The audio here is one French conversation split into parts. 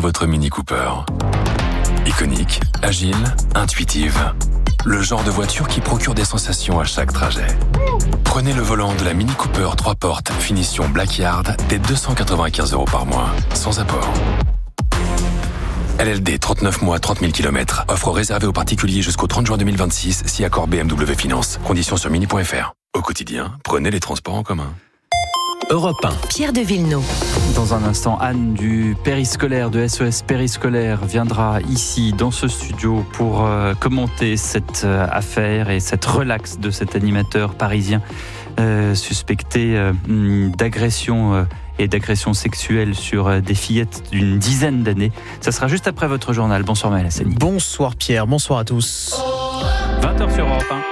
votre Mini Cooper. Iconique, agile, intuitive. Le genre de voiture qui procure des sensations à chaque trajet. Prenez le volant de la Mini Cooper 3 portes, finition Black Yard, dès 295 € par mois, sans apport. LLD 39 mois, 30 000 km. Offre réservée aux particuliers jusqu'au 30 juin 2026, si accord BMW Finance. Conditions sur mini.fr. Au quotidien, prenez les transports en commun. Europe 1. Pierre de Villeneuve. Dans un instant, Anne du périscolaire, de SOS Périscolaire, viendra ici dans ce studio pour commenter cette affaire et cette relaxe de cet animateur parisien suspecté d'agression et d'agression sexuelle sur des fillettes d'une dizaine d'années. Ça sera juste après votre journal. Bonsoir Maël Hassani. Bonsoir Pierre, bonsoir à tous. 20h sur Europe 1.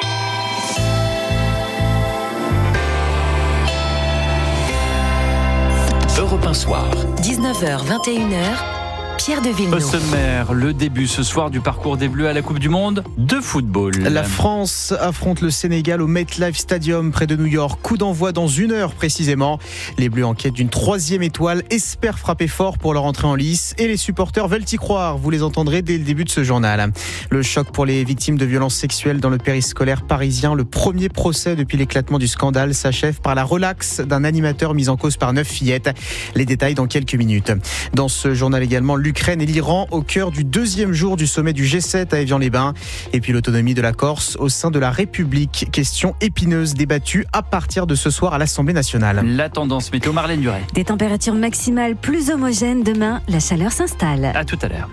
Europe 1 Soir. 19h, 21h. Pierre de Au Villeneuve. sommaire, le début ce soir du parcours des Bleus à la Coupe du Monde de football. La France affronte le Sénégal au MetLife Stadium près de New York. Coup d'envoi dans 1 heure précisément. Les Bleus en quête d'une 3e étoile espèrent frapper fort pour leur entrée en lice et les supporters veulent y croire. Vous les entendrez dès le début de ce journal. Le choc pour les victimes de violences sexuelles dans le périscolaire parisien. Le premier procès depuis l'éclatement du scandale s'achève par la relaxe d'un animateur mis en cause par 9 fillettes. Les détails dans quelques minutes. Dans ce journal également, l'Ukraine et l'Iran au cœur du 2e jour du sommet du G7 à Évian-les-Bains. Et puis l'autonomie de la Corse au sein de la République. Question épineuse débattue à partir de ce soir à l'Assemblée nationale. La tendance météo, Marlène Duret. Des températures maximales plus homogènes demain, la chaleur s'installe. À tout à l'heure.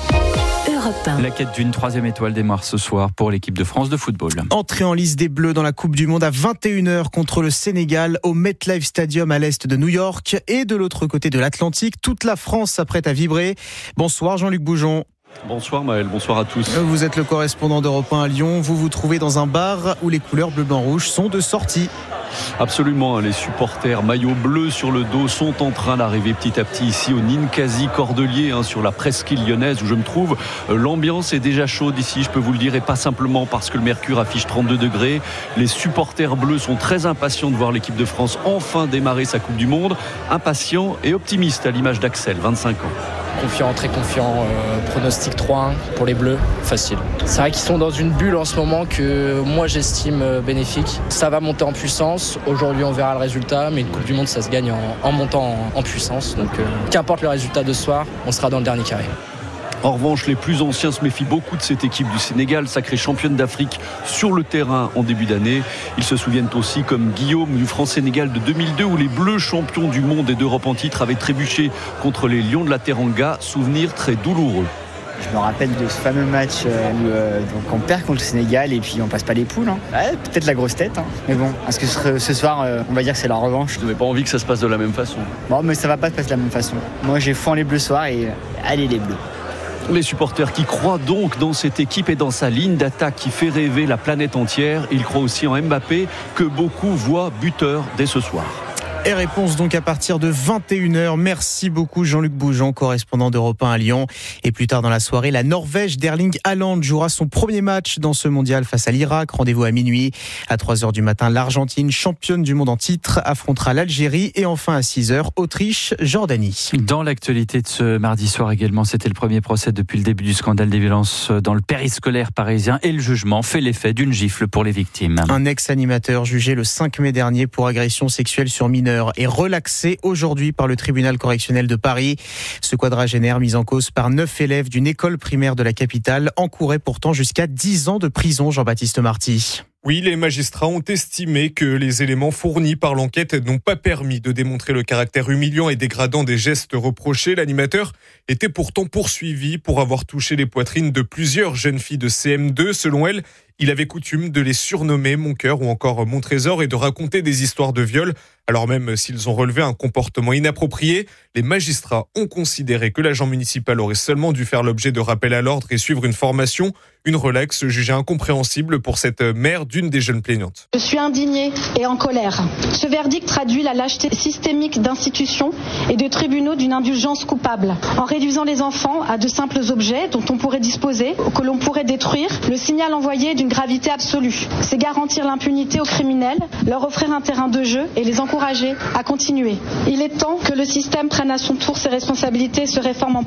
Europe 1. La quête d'une 3e étoile démarre ce soir pour l'équipe de France de football. Entrée en lice des Bleus dans la Coupe du Monde à 21h contre le Sénégal au MetLife Stadium à l'est de New York. Et de l'autre côté de l'Atlantique, toute la France s'apprête à vibrer. Bonsoir Jean-Luc Boujon. Bonsoir Maël, bonsoir à tous. Vous êtes le correspondant d'Europe 1 à Lyon. Vous vous trouvez dans un bar où les couleurs bleu, blanc, rouge sont de sortie. Absolument, les supporters maillot bleu sur le dos sont en train d'arriver petit à petit ici au Ninkasi Cordelier, sur la presqu'île lyonnaise où je me trouve. L'ambiance est déjà chaude ici, je peux vous le dire, et pas simplement parce que le mercure affiche 32 degrés. Les supporters bleus sont très impatients de voir l'équipe de France enfin démarrer sa Coupe du Monde. Impatients et optimistes à l'image d'Axel, 25 ans. Confiant, très confiant, pronostic 3-1 pour les Bleus, facile. C'est vrai qu'ils sont dans une bulle en ce moment que moi j'estime bénéfique. Ça va monter en puissance, aujourd'hui on verra le résultat, mais une Coupe du Monde ça se gagne en montant en puissance. Donc qu'importe le résultat de ce soir, on sera dans le dernier carré. En revanche, les plus anciens se méfient beaucoup de cette équipe du Sénégal, sacrée championne d'Afrique sur le terrain en début d'année. Ils se souviennent aussi, comme Guillaume, du France-Sénégal de 2002, où les Bleus champions du monde et d'Europe en titre avaient trébuché contre les Lions de la Teranga. Souvenir très douloureux. Je me rappelle de ce fameux match où donc on perd contre le Sénégal et puis on passe pas les poules. Ouais, peut-être la grosse tête. Mais bon, parce que ce soir, on va dire que c'est la revanche. Je n'avais pas envie que ça se passe de la même façon. Bon, mais ça va pas se passer de la même façon. Moi, j'ai foi en les Bleus ce soir et allez les Bleus. Les supporters qui croient donc dans cette équipe et dans sa ligne d'attaque qui fait rêver la planète entière. Ils croient aussi en Mbappé que beaucoup voient buteur dès ce soir. Et réponse donc à partir de 21h. Merci beaucoup Jean-Luc Boujon, correspondant d'Europe 1 à Lyon. Et plus tard dans la soirée, la Norvège d'Erling Haaland jouera son premier match dans ce mondial face à l'Irak. Rendez-vous à minuit. À 3h du matin, l'Argentine, championne du monde en titre, affrontera l'Algérie. Et enfin à 6h, Autriche, Jordanie. Dans l'actualité de ce mardi soir également, c'était le premier procès depuis le début du scandale des violences dans le périscolaire parisien. Et le jugement fait l'effet d'une gifle pour les victimes. Un ex-animateur jugé le 5 mai dernier pour agression sexuelle sur mineur est relaxé aujourd'hui par le tribunal correctionnel de Paris. Ce quadragénaire mis en cause par 9 élèves d'une école primaire de la capitale encourait pourtant jusqu'à 10 ans de prison, Jean-Baptiste Marty. Oui, les magistrats ont estimé que les éléments fournis par l'enquête n'ont pas permis de démontrer le caractère humiliant et dégradant des gestes reprochés. L'animateur était pourtant poursuivi pour avoir touché les poitrines de plusieurs jeunes filles de CM2. Selon elle, il avait coutume de les surnommer Mon cœur ou encore Mon trésor et de raconter des histoires de viol. Alors même s'ils ont relevé un comportement inapproprié, les magistrats ont considéré que l'agent municipal aurait seulement dû faire l'objet de rappels à l'ordre et suivre une formation. Une relaxe jugée incompréhensible pour cette mère d'une des jeunes plaignantes. Je suis indignée et en colère. Ce verdict traduit la lâcheté systémique d'institutions et de tribunaux d'une indulgence coupable. En réduisant les enfants à de simples objets dont on pourrait disposer, que l'on pourrait détruire, le signal envoyé est d'une gravité absolue. C'est garantir l'impunité aux criminels, leur offrir un terrain de jeu et les encourager à continuer. Il est temps que le système prenne à son tour ses responsabilités et se réforme en